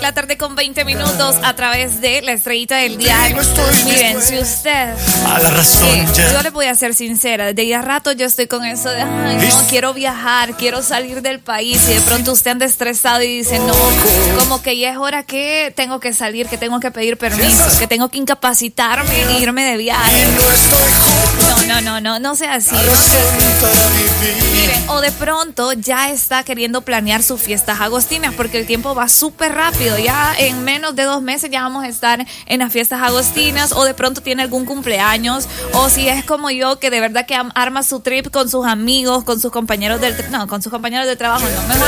La tarde con 20 minutos a través de la estrellita del diario. Miren, si usted a la razón yo le voy a ser sincera, desde ya rato yo estoy con eso de ay, no, quiero viajar, quiero salir del país, y de pronto usted anda estresado y dice no, como que ya es hora que tengo que salir, que tengo que pedir permiso, que tengo que incapacitarme e irme de viaje. No sea así. Miren, o de pronto ya está queriendo planear sus fiestas agostinas, porque el tiempo va súper rápido. Ya en menos de 2 meses ya vamos a estar en las fiestas agostinas, o de pronto tiene algún cumpleaños, o si es como yo, que de verdad que arma su trip con sus amigos, con sus compañeros del con sus compañeros de trabajo,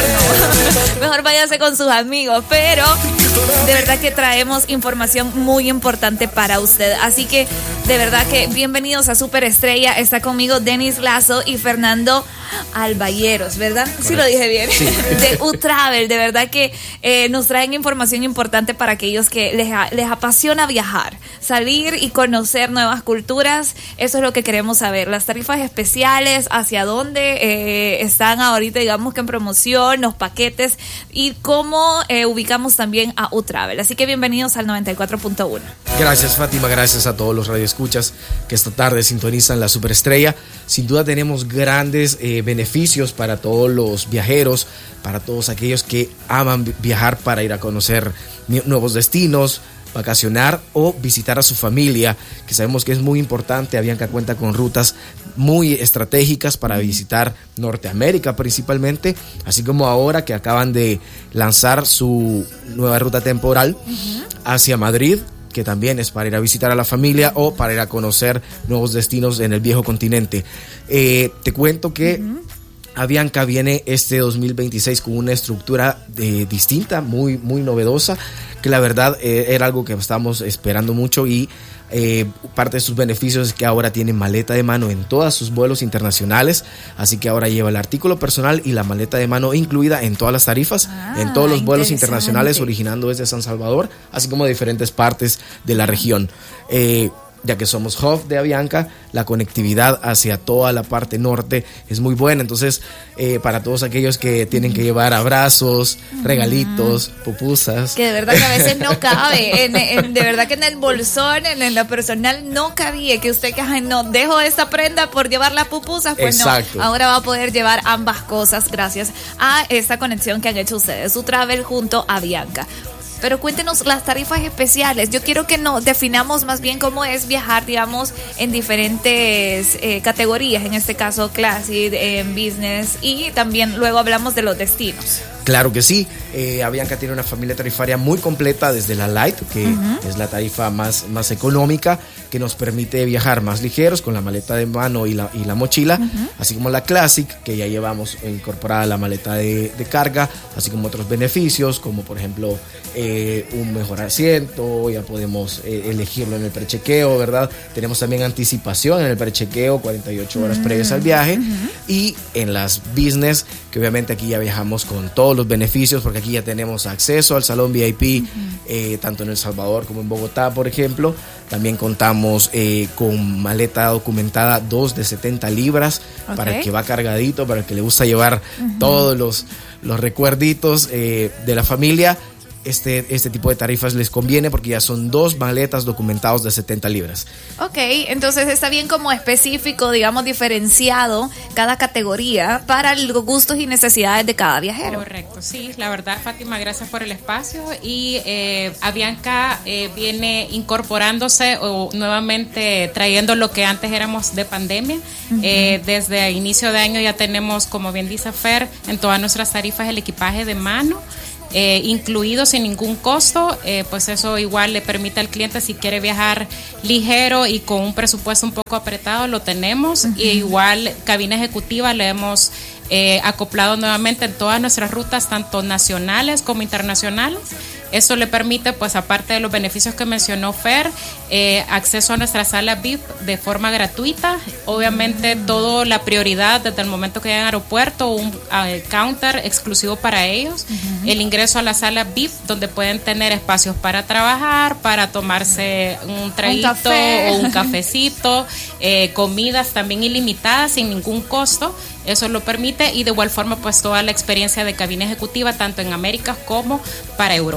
mejor váyase con sus amigos, pero de verdad que traemos información muy importante para usted, así que de verdad que bienvenidos a Superestrella. Está conmigo Denis Lazo y Fernando Albayeros, ¿verdad? Correcto. Sí lo dije bien. Sí. De UTravel, de verdad que nos traen información importante para aquellos que les apasiona viajar, salir y conocer nuevas culturas. Eso es lo que queremos saber. Las tarifas especiales, hacia dónde están ahorita, digamos que en promoción, los paquetes y cómo ubicamos también a UTravel. Así que bienvenidos al 94.1. Gracias, Fátima, gracias a todos los radioescuchas que esta tarde sintonizan la Superestrella. Sin duda tenemos grandes beneficios para todos los viajeros, para todos aquellos que aman viajar para ir a conocer nuevos destinos, vacacionar o visitar a su familia, que sabemos que es muy importante. Avianca cuenta con rutas muy estratégicas para visitar Norteamérica principalmente, así como ahora que acaban de lanzar su nueva ruta temporal hacia Madrid, que también es para ir a visitar a la familia o para ir a conocer nuevos destinos en el viejo continente. Te cuento que Avianca viene este 2026 con una estructura distinta, muy, muy novedosa, que la verdad era algo que estábamos esperando mucho, y parte de sus beneficios es que ahora tiene maleta de mano en todos sus vuelos internacionales, así que ahora lleva el artículo personal y la maleta de mano incluida en todas las tarifas, en todos los vuelos internacionales, originando desde San Salvador, así como de diferentes partes de la región. Ya que somos hub de Avianca, la conectividad hacia toda la parte norte es muy buena. Entonces, para todos aquellos que tienen que llevar abrazos, regalitos, pupusas, que de verdad que a veces no cabe, de verdad que en el bolsón, en lo personal no cabía, que usted que ay, no, dejo esta prenda por llevar las pupusas, pues exacto. No, ahora va a poder llevar ambas cosas gracias a esta conexión que han hecho ustedes, UTravel junto a Avianca. Pero cuéntenos las tarifas especiales. Yo quiero que nos definamos más bien cómo es viajar, digamos, en diferentes categorías, en este caso Classic, Business, y también luego hablamos de los destinos. Claro que sí. Avianca tiene una familia tarifaria muy completa, desde la Light, que es la tarifa más económica, que nos permite viajar más ligeros con la maleta de mano y la mochila, así como la Classic, que ya llevamos incorporada la maleta de carga, así como otros beneficios, como por ejemplo un mejor asiento, ya podemos elegirlo en el prechequeo, ¿verdad? Tenemos también anticipación en el prechequeo, 48 horas previas al viaje, y en las Business, que obviamente aquí ya viajamos con todos los beneficios, porque aquí ya tenemos acceso al salón VIP, tanto en El Salvador como en Bogotá, por ejemplo. También contamos con maleta documentada 2 de 70 libras, para el que va cargadito, para el que le gusta llevar todos los recuerditos de la familia. Este tipo de tarifas les conviene porque ya son 2 maletas documentados de 70 libras. Ok, entonces está bien como específico, digamos, diferenciado cada categoría para los gustos y necesidades de cada viajero. Correcto, sí, la verdad, Fátima, gracias por el espacio. Y Avianca viene incorporándose o nuevamente trayendo lo que antes éramos de pandemia. Desde inicio de año ya tenemos, como bien dice Fer, en todas nuestras tarifas el equipaje de mano, incluido sin ningún costo, pues eso igual le permite al cliente, si quiere viajar ligero y con un presupuesto un poco apretado, lo tenemos. Y igual cabina ejecutiva le hemos acoplado nuevamente en todas nuestras rutas, tanto nacionales como internacionales. Eso le permite, pues aparte de los beneficios que mencionó Fer, acceso a nuestra sala VIP de forma gratuita. Obviamente toda la prioridad desde el momento que llegan al aeropuerto, un counter exclusivo para ellos, el ingreso a la sala VIP, donde pueden tener espacios para trabajar, para tomarse un traguito o un cafecito, comidas también ilimitadas sin ningún costo. Eso lo permite, y de igual forma pues toda la experiencia de cabina ejecutiva tanto en América como para Europa.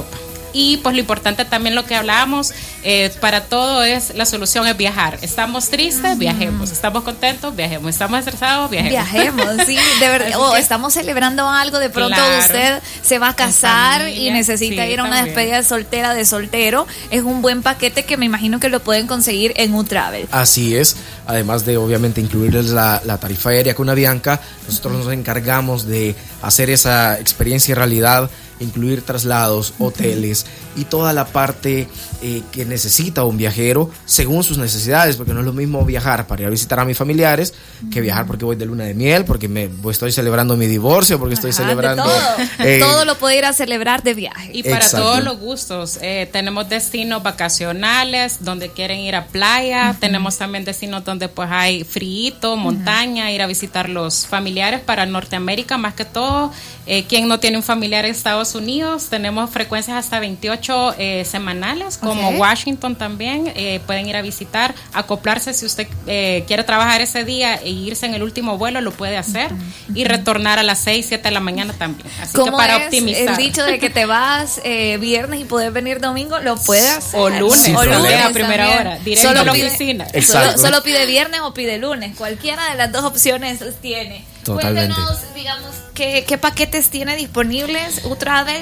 Y pues lo importante también lo que hablábamos, para todo la solución es viajar. Estamos tristes, viajemos. Estamos contentos, viajemos. Estamos estresados, viajemos. Sí, de verdad. O estamos celebrando algo, de pronto usted se va a casar familia, y necesita ir a una despedida soltera de soltero. Es un buen paquete que me imagino que lo pueden conseguir en UTravel. Así es, además de obviamente incluirles la tarifa aérea con Avianca, nosotros nos encargamos de hacer esa experiencia en realidad, incluir traslados, hoteles y toda la parte que necesita un viajero según sus necesidades, porque no es lo mismo viajar para ir a visitar a mis familiares que viajar porque voy de luna de miel, porque estoy celebrando mi divorcio, porque estoy celebrando... Todo lo puede ir a celebrar de viaje. Y para todos los gustos, tenemos destinos vacacionales donde quieren ir a playa, tenemos también destinos donde pues hay frío, montaña, ir a visitar los familiares para Norteamérica, más que todo, quien no tiene un familiar en Estados Unidos, tenemos frecuencias hasta 28 semanales, como Washington también, pueden ir a visitar, acoplarse si usted quiere trabajar ese día e irse en el último vuelo, lo puede hacer, y retornar a las 6, 7 de la mañana también, así que para optimizar. El dicho de que te vas viernes y puedes venir domingo, lo puedes hacer. O lunes, sí, o lunes a primera también. hora, directo a la oficina. Solo pide viernes o pide lunes, cualquiera de las dos opciones tiene. Totalmente. Cuéntenos, digamos, ¿qué paquetes tiene disponibles UTravel?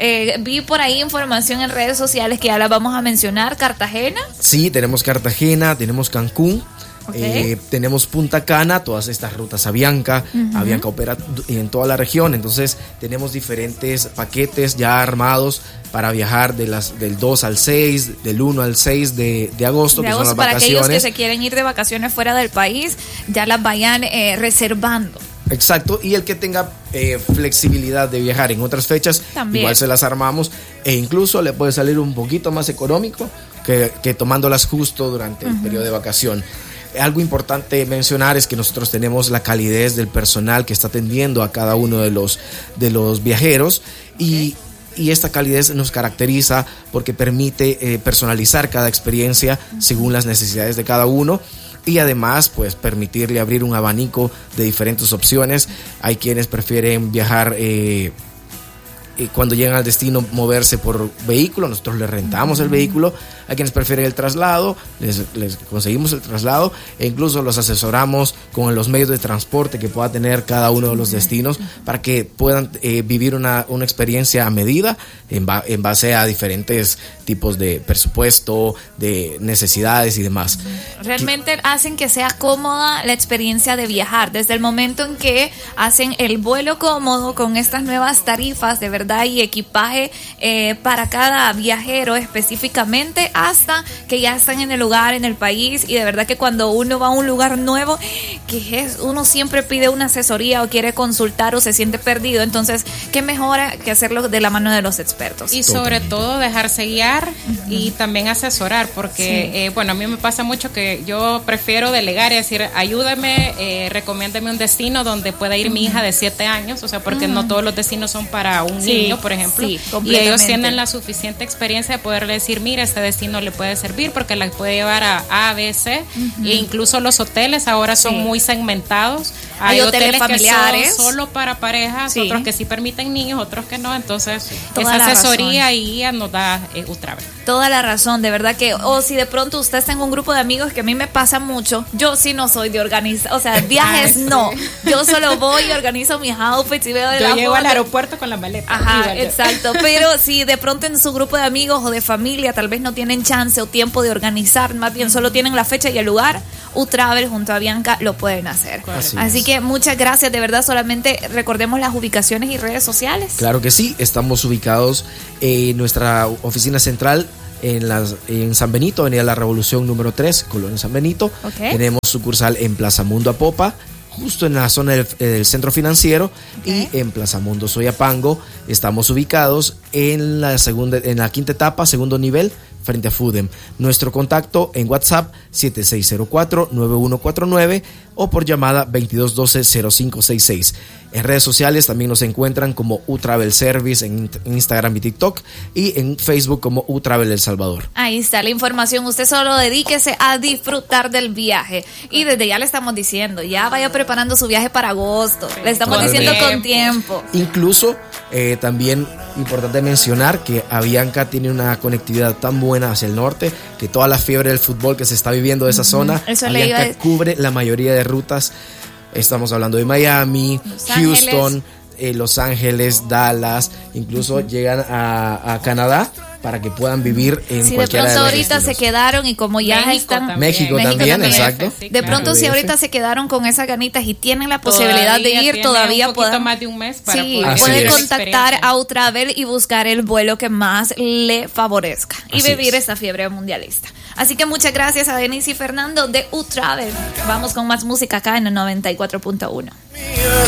Vi por ahí información en redes sociales que ya las vamos a mencionar. ¿Cartagena? Sí, tenemos Cartagena, tenemos Cancún. Tenemos Punta Cana, todas estas rutas Avianca. Avianca opera en toda la región, entonces tenemos diferentes paquetes ya armados para viajar del 2 al 6, del 1 al 6 de agosto, que son las para vacaciones. Aquellos que se quieren ir de vacaciones fuera del país, ya las vayan reservando. Exacto, y el que tenga flexibilidad de viajar en otras fechas, también igual se las armamos, e incluso le puede salir un poquito más económico que tomándolas justo durante el periodo de vacación. Algo importante mencionar es que nosotros tenemos la calidez del personal que está atendiendo a cada uno de los viajeros, y esta calidez nos caracteriza porque permite personalizar cada experiencia según las necesidades de cada uno. Y además, pues, permitirle abrir un abanico de diferentes opciones. Hay quienes prefieren viajar cuando llegan al destino, moverse por vehículo, nosotros les rentamos el vehículo. Hay quienes prefieren el traslado, les conseguimos el traslado, e incluso los asesoramos con los medios de transporte que pueda tener cada uno de los destinos para que puedan vivir una experiencia a medida en base a diferentes tipos de presupuesto, de necesidades y demás. Realmente hacen que sea cómoda la experiencia de viajar, desde el momento en que hacen el vuelo cómodo con estas nuevas tarifas de verdad y equipaje para cada viajero específicamente, hasta que ya están en el lugar, en el país. Y de verdad que cuando uno va a un lugar nuevo, uno siempre pide una asesoría o quiere consultar o se siente perdido, entonces qué mejor que hacerlo de la mano de los expertos. Y sobre todo dejarse guiar y también asesorar, porque bueno, a mí me pasa mucho que yo prefiero delegar y decir, ayúdame, recomiéndeme un destino donde pueda ir mi hija de 7 años, o sea, porque no todos los destinos son para un niño, por ejemplo, y ellos tienen la suficiente experiencia de poderle decir, mira, este destino le puede servir porque la puede llevar a B, C, e incluso los hoteles ahora son muy segmentados. Hay hoteles familiares que son solo para parejas, otros que sí permiten niños, otros que no, entonces esa asesoría y guía nos da UTravel. Toda la razón, de verdad que, o si de pronto usted está en un grupo de amigos, que a mí me pasa mucho, yo sí no soy de organizar, o sea, viajes no, yo solo voy y organizo mis outfits y veo yo llego al aeropuerto con la maleta. Ajá, exacto, pero si de pronto en su grupo de amigos o de familia tal vez no tienen chance o tiempo de organizar, más bien solo tienen la fecha y el lugar, UTravel junto a Avianca lo pueden hacer. Así que muchas gracias, de verdad, solamente recordemos las ubicaciones y redes sociales. Claro que sí, estamos ubicados en nuestra oficina central en San Benito, Avenida La Revolución número 3, Colonia San Benito. Tenemos sucursal en Plaza Mundo Apopa, justo en la zona del centro financiero, y en Plaza Mundo Soyapango estamos ubicados en la quinta etapa, segundo nivel, frente a Fudem. Nuestro contacto en WhatsApp 7604-9149 o por llamada 2212-0566. En redes sociales también nos encuentran como UTravel Service en Instagram y TikTok, y en Facebook como UTravel El Salvador. Ahí está la información, usted solo dedíquese a disfrutar del viaje, y desde ya le estamos diciendo, ya vaya preparando su viaje para agosto, le estamos diciendo con tiempo. Incluso También importante mencionar que Avianca tiene una conectividad tan buena hacia el norte que toda la fiebre del fútbol que se está viviendo de esa zona, Avianca cubre la mayoría de rutas. Estamos hablando de Miami, Houston, Los Ángeles, Dallas, incluso llegan a Canadá para que puedan vivir en cualquiera de los ahorita destinos. se quedaron y como ya México también, exacto. De pronto si ahorita se quedaron con esas ganitas y tienen la posibilidad de ir, todavía pueden, más de un mes para pueden contactar a UTravel y buscar el vuelo que más le favorezca y vivir esta fiebre mundialista. Así que muchas gracias a Denise y Fernando de UTravel. Vamos con más música acá en el 94.1.